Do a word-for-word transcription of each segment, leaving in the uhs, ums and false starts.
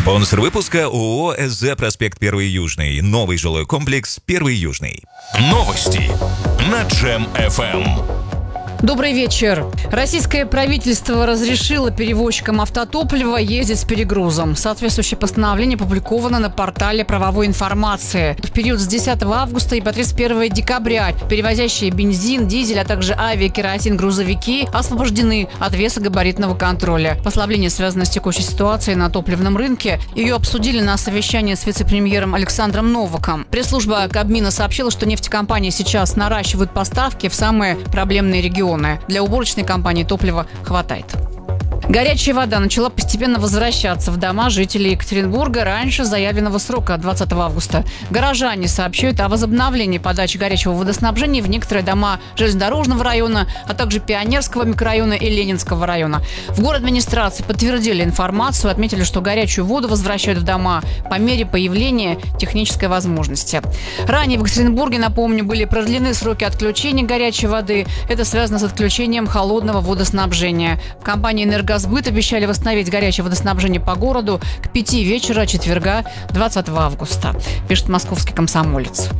Спонсор выпуска ООО «СЗ Проспект Первый Южный». Новый жилой комплекс Первый Южный. Новости на Джем эф эм. Добрый вечер. Российское правительство разрешило перевозчикам автотоплива ездить с перегрузом. Соответствующее постановление опубликовано на портале правовой информации. В период с десятого августа и по тридцать первого декабря перевозящие бензин, дизель, а также авиакеросин грузовики освобождены от веса габаритного контроля. Послабление связано с текущей ситуацией на топливном рынке. Ее обсудили на совещании с вице-премьером Александром Новаком. Пресс-служба Кабмина сообщила, что нефтекомпании сейчас наращивают поставки в самые проблемные регионы. Для уборочной компании топлива хватает. Горячая вода начала постепенно возвращаться в дома жителей Екатеринбурга раньше заявленного срока двадцатого августа. Горожане сообщают о возобновлении подачи горячего водоснабжения в некоторые дома железнодорожного района, а также Пионерского микрорайона и Ленинского района. В город администрации подтвердили информацию, отметили, что горячую воду возвращают в дома по мере появления технической возможности. Ранее в Екатеринбурге, напомню, были продлены сроки отключения горячей воды. Это связано с отключением холодного водоснабжения. В компании «Энергосбыт» обещали восстановить горячее водоснабжение по городу к пяти вечера четверга двадцатого августа, пишет московский «Комсомолец».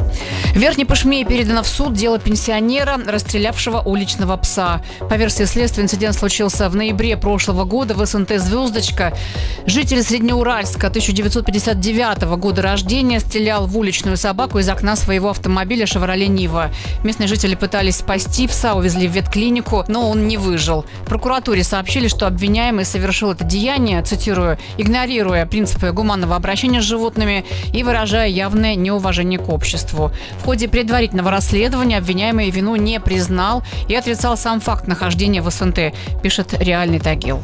В Верхней Пышме передано в суд дело пенсионера, расстрелявшего уличного пса. По версии следствия, инцидент случился в ноябре прошлого года в эс эн тэ «Звездочка». Житель Среднеуральска тысяча девятьсот пятьдесят девятого года рождения стрелял в уличную собаку из окна своего автомобиля «Шевроле Нива». Местные жители пытались спасти пса, увезли в ветклинику, но он не выжил. В прокуратуре сообщили, что обвиняемый совершил это деяние, цитирую, игнорируя принципы гуманного обращения с животными и выражая явное неуважение к обществу. В ходе предварительного расследования обвиняемый вину не признал и отрицал сам факт нахождения в эс эн тэ, пишет «Реальный Тагил».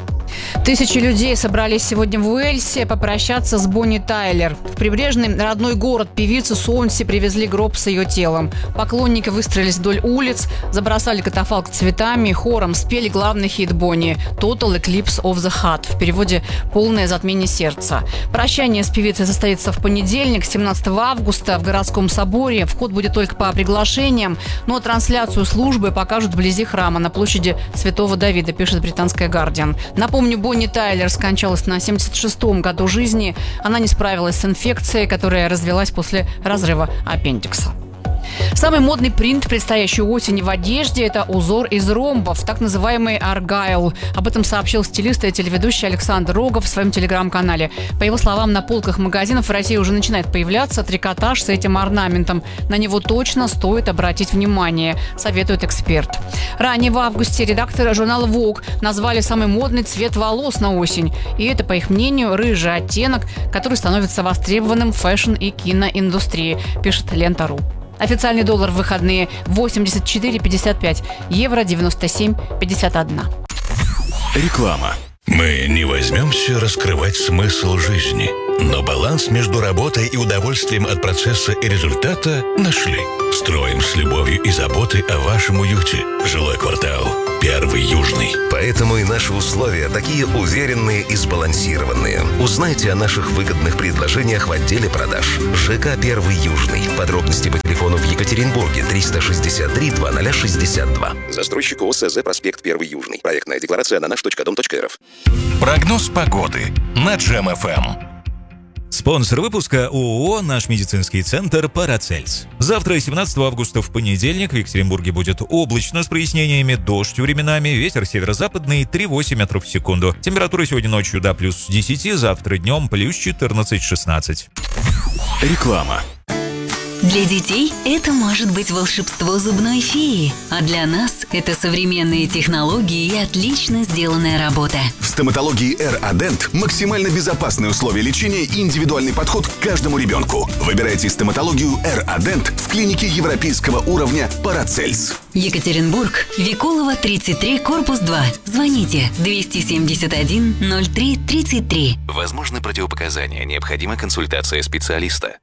Тысячи людей собрались сегодня в Уэльсе попрощаться с Бонни Тайлер. В прибрежный родной город певицы Сонси привезли гроб с ее телом. Поклонники выстроились вдоль улиц, забросали катафалк цветами, хором спели главный хит Бонни «Total Eclipse of the Heart», в переводе «Полное затмение сердца». Прощание с певицей состоится в понедельник, семнадцатого августа, в городском соборе. Вход будет только по приглашениям, но трансляцию службы покажут вблизи храма на площади Святого Давида, пишет британская «Гардиан». Напомню, Бонни Тайлер скончалась на семьдесят шестом году жизни. Она не справилась с инфекцией, которая развилась после разрыва аппендикса. Самый модный принт предстоящей осени в одежде – это узор из ромбов, так называемый аргайл. Об этом сообщил стилист и телеведущий Александр Рогов в своем телеграм-канале. По его словам, на полках магазинов в России уже начинает появляться трикотаж с этим орнаментом. На него точно стоит обратить внимание, советует эксперт. Ранее в августе редакторы журнала Vogue назвали самый модный цвет волос на осень. И это, по их мнению, рыжий оттенок, который становится востребованным в фэшн- и киноиндустрии, пишет Лента.ру. Официальный доллар в выходные восемьдесят четыре пятьдесят пять, евро девяносто семь пятьдесят один. Реклама. Мы не возьмемся раскрывать смысл жизни, но баланс между работой и удовольствием от процесса и результата нашли. Строим с любовью и заботой о вашем уюте. Жилой квартал Первый Южный. Поэтому и наши условия такие уверенные и сбалансированные. Узнайте о наших выгодных предложениях в отделе продаж. ЖК Первый Южный. Подробности по телефону в Екатеринбурге триста шестьдесят три двадцать шестьдесят два. Застройщик ООО «СЗ Проспект Первый Южный». Проектная декларация на наш точка дом точка эр эф. Прогноз погоды на Джем эф эм. Спонсор выпуска ООО «Наш медицинский центр Парацельс». Завтра, семнадцатого августа, в понедельник, в Екатеринбурге будет облачно с прояснениями, дождь временами, ветер северо-западный три-восемь метров в секунду. Температура сегодня ночью до плюс десяти, завтра днем плюс четырнадцать-шестнадцать. Реклама. Для детей это может быть волшебство зубной феи, а для нас это современные технологии и отлично сделанная работа. В стоматологии Эр-Адент максимально безопасные условия лечения и индивидуальный подход к каждому ребенку. Выбирайте стоматологию Эр-Адент в клинике европейского уровня Парацельс. Екатеринбург, Викулова, тридцать три, корпус два. Звоните двести семьдесят один ноль три тридцать три. Возможны противопоказания, необходима консультация специалиста.